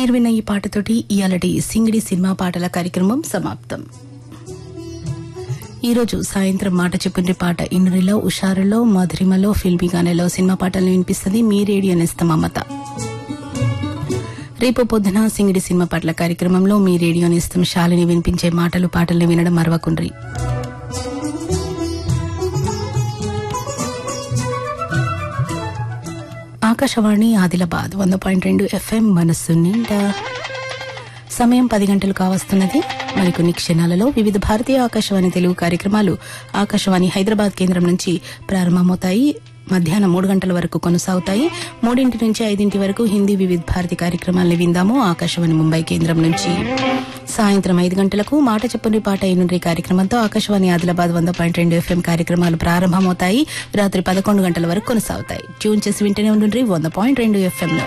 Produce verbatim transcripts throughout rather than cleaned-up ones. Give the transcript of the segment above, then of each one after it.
మీరు విన్న ఈ పాటతోటి ఇయాలటి సింగిడి సినిమా పాటల కార్యక్రమం సమాప్తం. ఈరోజు సాయంత్రం మాట చెప్పుండ్రి పాట ఇన్నురిలో, ఉషారులో, మధురిమలో, ఫిల్మీగానేలో సినిమా పాటలను వినిపిస్తుంది మీ రేడియో నేస్తం మమత. రేపు పొద్దున సింగిడి సినిమా పాటల కార్యక్రమంలో మీ రేడియో నేస్తం శాలిని వినిపించే మాటలు పాటల్ని వినడం మరవకుండ్రి. ఆకాశవాణి ఆదిలాబాద్ వంద పాయింట్ రెండు ఎఫ్ఎం మనస్సు నిండా. సమయం పది గంటలు కావస్తున్నది. మరికొన్ని క్షణాలలో వివిధ భారతీయ ఆకాశవాణి తెలుగు కార్యక్రమాలు ఆకాశవాణి హైదరాబాద్ కేంద్రం నుంచి ప్రారంభమవుతాయి. మధ్యాహ్నం మూడు గంటల వరకు కొనసాగుతాయి. మూడింటి నుంచి ఐదింటి వరకు హిందీ వివిధ భారతి కార్యక్రమాలను విందాము ఆకాశవాణి ముంబై కేంద్రం నుంచి. సాయంత్రం ఐదు గంటలకు మాట చెప్పుని పాట ఎన్నుండ్రి కార్యక్రమంతో ఆకాశవాణి ఆదిలాబాద్ వంద పాయింట్ రెండు ఎఫ్ఎం కార్యక్రమాలు ప్రారంభమవుతాయి. రాత్రి పదకొండు గంటల వరకు కొనసాగుతాయి. ట్యూన్ చేసి వింటూనే ఉండుండ్రి వంద పాయింట్ రెండు ఎఫ్ఎంలో.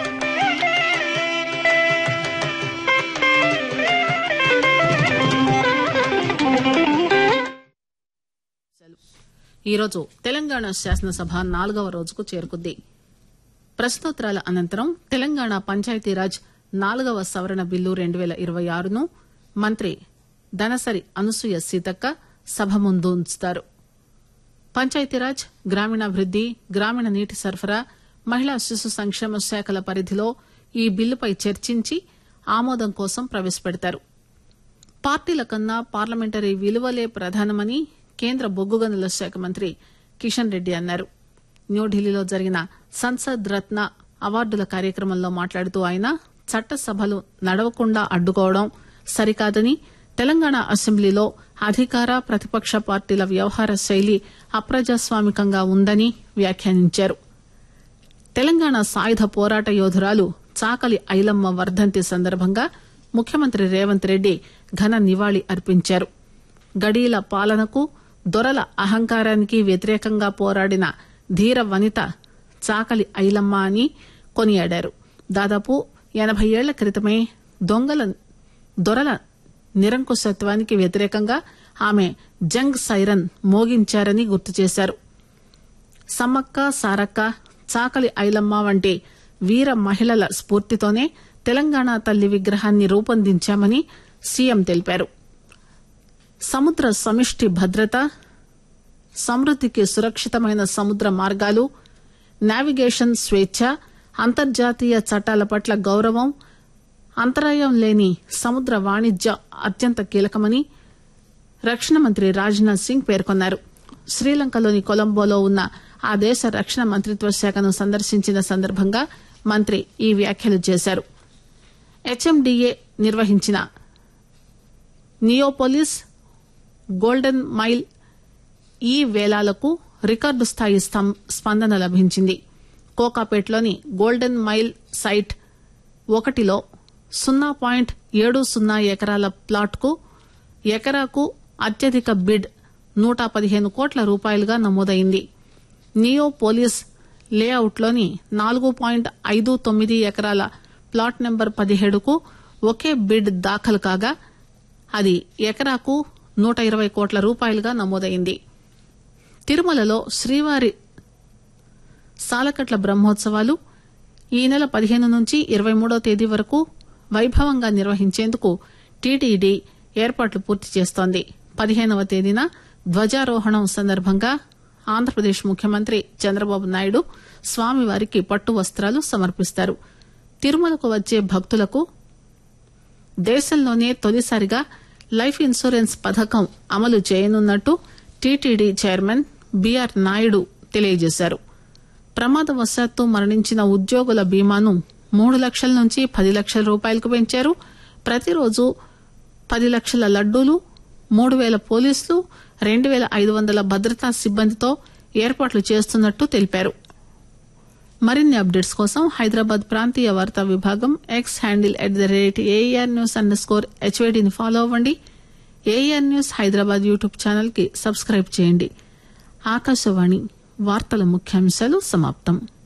ఈరోజు తెలంగాణ శాసనసభ నాలుగవ రోజుకు చేరుకుంది. ప్రశ్నోత్తరాల అనంతరం తెలంగాణ పంచాయతీరాజ్ నాలుగవ సవరణ బిల్లు రెండు పేల ఇరవై ఆరును మంత్రి దనసరి అనసూయ సీతక్క సభ ముందు ఉంచుతారు. పంచాయతీరాజ్, గ్రామీణాభివృద్ది, గ్రామీణ నీటి సరఫరా, మహిళా శిశు సంక్షేమ శాఖల పరిధిలో ఈ బిల్లుపై చర్చించి ఆమోదం కోసం ప్రవేశపెడతారు. పార్టీల కన్నా పార్లమెంటరీ విలువలే ప్రధానమని కేంద్ర బొగ్గు గనుల శాఖ మంత్రి కిషన్ రెడ్డి అన్నారు. న్యూఢిల్లీలో జరిగిన సంసద్ రత్న అవార్డుల కార్యక్రమంలో మాట్లాడుతూ ఆయన చట్టసభలు నడవకుండా అడ్డుకోవడం సరికాదని, తెలంగాణ అసెంబ్లీలో అధికార ప్రతిపక్ష పార్టీల వ్యవహార శైలి అప్రజాస్వామికంగా ఉందని వ్యాఖ్యానించారు. తెలంగాణ సాయుధ పోరాట యోధురాలు చాకలి ఐలమ్మ వర్ధంతి సందర్భంగా ముఖ్యమంత్రి రేవంత్ రెడ్డి ఘన నివాళి అర్పించారు. గడీల పాలనకు, దొరల అహంకారానికి వ్యతిరేకంగా పోరాడిన ధీర వనిత చాకలి ఐలమ్మ అని కొనియాడారు. దాదాపు ఎనభై ఏళ్ల క్రితమే దొంగల దొరల నిరంకుశత్వానికి వ్యతిరేకంగా ఆమె జంగ్ సైరన్ మోగించారని గుర్తు చేశారు. సమ్మక్క, సారక్క, చాకలి ఐలమ్మ వంటి వీర మహిళల స్ఫూర్తితోనే తెలంగాణ తల్లి విగ్రహాన్ని రూపొందించామని సీఎం తెలిపారు. సముద్ర సమిష్టి భద్రత, సమృద్దికి సురక్షితమైన సముద్ర మార్గాలు, నావిగేషన్ స్వేచ్ఛ, అంతర్జాతీయ చట్టాల పట్ల గౌరవం, అంతరాయం లేని సముద్ర వాణిజ్యం అత్యంత కీలకమని రక్షణ మంత్రి రాజ్నాథ్ సింగ్ పేర్కొన్నారు. శ్రీలంకలోని కొలంబోలో ఉన్న ఆ దేశ రక్షణ మంత్రిత్వ శాఖను సందర్శించిన సందర్భంగా మంత్రి ఈ వ్యాఖ్యలు చేశారు. హెచ్ఎండిఏ నిర్వహించిన నియోపోలిస్ గోల్డెన్ మైల్ ఈ వేలాలకు రికార్డు స్థాయి స్పందన లభించింది. కోకాపేట్లోని గోల్డెన్ మైల్ సైట్ ఒకటిలో సున్నా పాయింట్ ఏడు సున్నా ఎకరాల ప్లాట్కు ఎకరాకు అత్యధిక బిడ్ నూట పదిహేను కోట్ల రూపాయలుగా నమోదైంది. నియోపోలిస్ లేఅవుట్లోని నాలుగు పాయింట్ ఐదు తొమ్మిది ఎకరాల ప్లాట్ నెంబర్ పదిహేడుకు ఒకే బిడ్ దాఖలు కాగా అది ఎకరాకు నూట ఇరవై కోట్ల రూపాయలుగా నమోదైంది. తిరుమలలో శ్రీవారి సాలకట్ల బ్రహ్మోత్సవాలు ఈ నెల పదిహేను నుంచి ఇరవై మూడో తేదీ వరకు వైభవంగా నిర్వహించేందుకు టీటీడీ ఏర్పాట్లు పూర్తి చేస్తోంది. పదిహేనవ తేదీన ధ్వజారోహణం సందర్భంగా ఆంధ్రప్రదేశ్ ముఖ్యమంత్రి చంద్రబాబు నాయుడు స్వామివారికి పట్టు వస్త్రాలు సమర్పిస్తారు. తిరుమలకు వచ్చే భక్తులకు దేశంలోనే తొలిసారిగా లైఫ్ ఇన్సూరెన్స్ పథకం అమలు చేయనున్నట్టు టీటీడీ చైర్మన్ బీఆర్ నాయుడు తెలియజేశారు. ప్రమాదవశాత్తు మరణించిన ఉద్యోగుల బీమాను మూడు లక్షల నుంచి పది లక్షల రూపాయలకు పెంచారు. ప్రతిరోజు పది లక్షల లడ్డూలు, మూడు వేల పోలీసులు, రెండు వేల ఐదు వందల భద్రతా సిబ్బందితో ఏర్పాట్లు చేస్తున్నట్టు తెలిపారు. మరిన్ని అప్డేట్స్ కోసం హైదరాబాద్ ప్రాంతీయ వార్తా విభాగం X handle at the rate AR news under score హెచ్వైడీని follow అవ్వండి. AR news Hyderabad YouTube channel కి సబ్స్క్రైబ్ చేయండి. ఆకాశవాణి వార్తల ముఖ్యాంశాలు సమాప్తం.